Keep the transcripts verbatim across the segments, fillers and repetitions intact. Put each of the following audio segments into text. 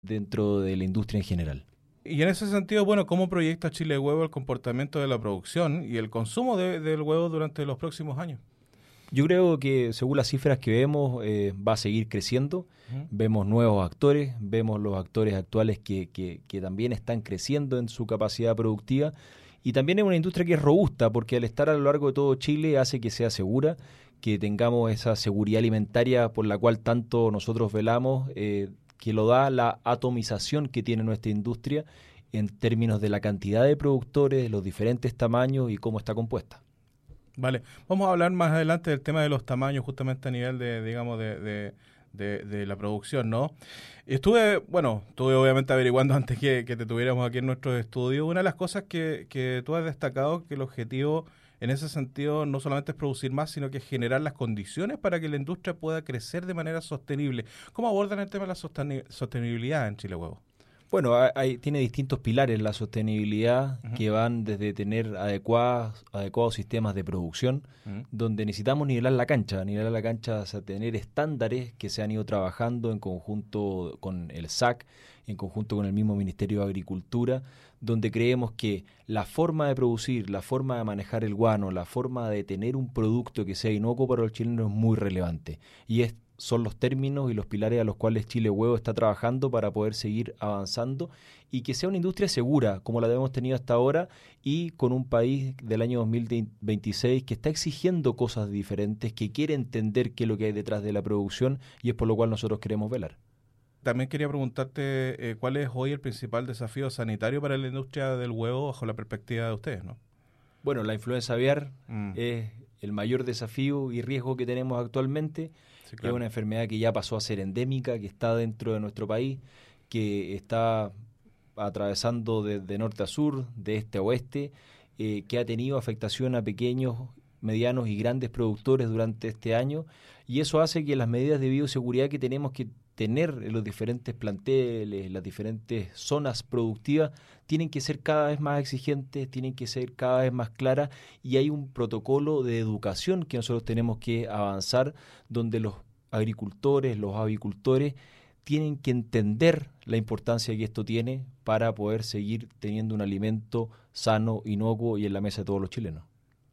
dentro de la industria en general. Y en ese sentido, bueno, ¿cómo proyecta Chile Huevo el comportamiento de la producción y el consumo de, del huevo durante los próximos años? Yo creo que según las cifras que vemos eh, va a seguir creciendo. Uh-huh. Vemos nuevos actores, vemos los actores actuales que, que, que también están creciendo en su capacidad productiva. Y también es una industria que es robusta porque al estar a lo largo de todo Chile hace que sea segura, que tengamos esa seguridad alimentaria por la cual tanto nosotros velamos, eh, que lo da la atomización que tiene nuestra industria en términos de la cantidad de productores, los diferentes tamaños y cómo está compuesta. Vale, vamos a hablar más adelante del tema de los tamaños justamente a nivel de, digamos, de, de, de, de la producción, ¿no? Estuve, bueno, estuve obviamente averiguando antes que, que te tuviéramos aquí en nuestro estudio. Una de las cosas que, que tú has destacado que el objetivo en ese sentido no solamente es producir más, sino que es generar las condiciones para que la industria pueda crecer de manera sostenible. ¿Cómo abordan el tema de la sosteni- sostenibilidad en Chile Huevo? Bueno, hay, tiene distintos pilares la sostenibilidad uh-huh. que van desde tener adecuados, adecuados sistemas de producción, uh-huh. donde necesitamos nivelar la cancha, nivelar la cancha, o sea, tener estándares que se han ido trabajando en conjunto con el S A C, en conjunto con el mismo Ministerio de Agricultura, donde creemos que la forma de producir, la forma de manejar el guano, la forma de tener un producto que sea inocuo para los chilenos es muy relevante. Y es son los términos y los pilares a los cuales Chile Huevo está trabajando para poder seguir avanzando y que sea una industria segura, como la hemos tenido hasta ahora, y con un país del año dos mil veintiséis que está exigiendo cosas diferentes, que quiere entender qué es lo que hay detrás de la producción, y es por lo cual nosotros queremos velar. También quería preguntarte eh, cuál es hoy el principal desafío sanitario para la industria del huevo bajo la perspectiva de ustedes, ¿no? Bueno, la influenza aviar mm. es el mayor desafío y riesgo que tenemos actualmente. Sí, claro. Es una enfermedad que ya pasó a ser endémica, que está dentro de nuestro país, que está atravesando de, de norte a sur, de este a oeste, eh, que ha tenido afectación a pequeños, medianos y grandes productores durante este año, y eso hace que las medidas de bioseguridad que tenemos que tener en los diferentes planteles, las diferentes zonas productivas, tienen que ser cada vez más exigentes, tienen que ser cada vez más claras, y hay un protocolo de educación que nosotros tenemos que avanzar, donde los agricultores, los avicultores, tienen que entender la importancia que esto tiene para poder seguir teniendo un alimento sano, inocuo y en la mesa de todos los chilenos.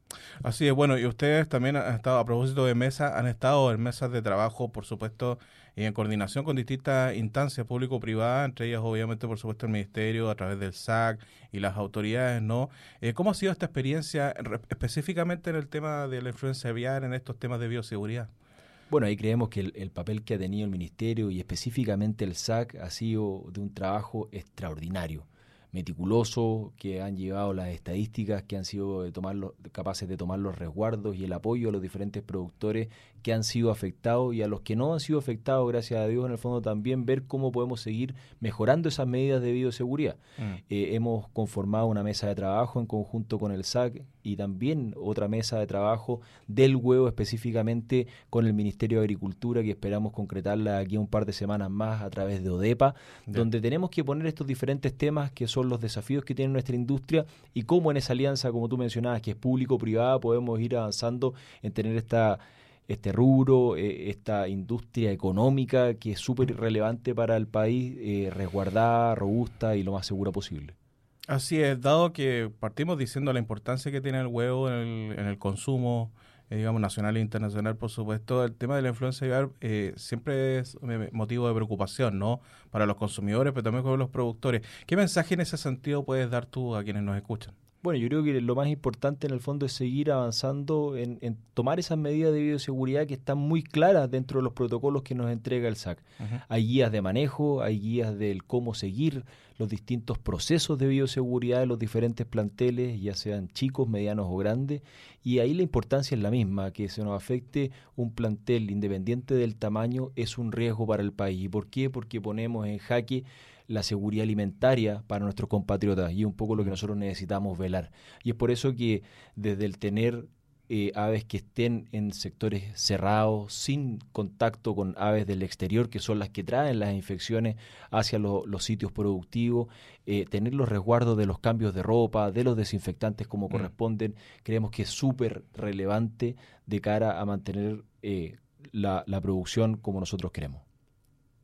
Así es, bueno, y ustedes también han estado, a propósito de mesa, han estado en mesas de trabajo, por supuesto, en coordinación con distintas instancias público-privadas, entre ellas, obviamente, por supuesto, el Ministerio, a través del S A C y las autoridades, ¿no? Eh, ¿Cómo ha sido esta experiencia específicamente en el tema de la influenza aviar, en estos temas de bioseguridad? Bueno, ahí creemos que el, el papel que ha tenido el Ministerio y específicamente el S A C ha sido de un trabajo extraordinario, meticuloso, que han llevado las estadísticas, que han sido de tomar los, capaces de tomar los resguardos y el apoyo a los diferentes productores que han sido afectados y a los que no han sido afectados, gracias a Dios, en el fondo también ver cómo podemos seguir mejorando esas medidas de bioseguridad. Mm. Eh, hemos conformado una mesa de trabajo en conjunto con el S A C y también otra mesa de trabajo del huevo específicamente con el Ministerio de Agricultura, que esperamos concretarla aquí un par de semanas más a través de ODEPA, yeah. donde tenemos que poner estos diferentes temas que son los desafíos que tiene nuestra industria y cómo en esa alianza, como tú mencionabas, que es público-privada, podemos ir avanzando en tener esta este rubro, eh, esta industria económica que es súper relevante para el país, eh, resguardada, robusta y lo más segura posible. Así es, dado que partimos diciendo la importancia que tiene el huevo en el, en el consumo, eh, digamos, nacional e internacional, por supuesto, el tema de la influenza aviar eh, siempre es motivo de preocupación, ¿no? Para los consumidores, pero también para los productores. ¿Qué mensaje en ese sentido puedes dar tú a quienes nos escuchan? Bueno, yo creo que lo más importante en el fondo es seguir avanzando en, en tomar esas medidas de bioseguridad que están muy claras dentro de los protocolos que nos entrega el S A C. Uh-huh. Hay guías de manejo, hay guías del cómo seguir los distintos procesos de bioseguridad de los diferentes planteles, ya sean chicos, medianos o grandes, y ahí la importancia es la misma, que se nos afecte un plantel independiente del tamaño es un riesgo para el país. ¿Y por qué? Porque ponemos en jaque la seguridad alimentaria para nuestros compatriotas y un poco lo que nosotros necesitamos velar. Y es por eso que desde el tener eh, aves que estén en sectores cerrados, sin contacto con aves del exterior, que son las que traen las infecciones hacia lo, los sitios productivos, eh, tener los resguardos de los cambios de ropa, de los desinfectantes como mm. corresponden, creemos que es súper relevante de cara a mantener eh, la, la producción como nosotros queremos.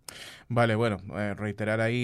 Vale, bueno, eh, reiterar ahí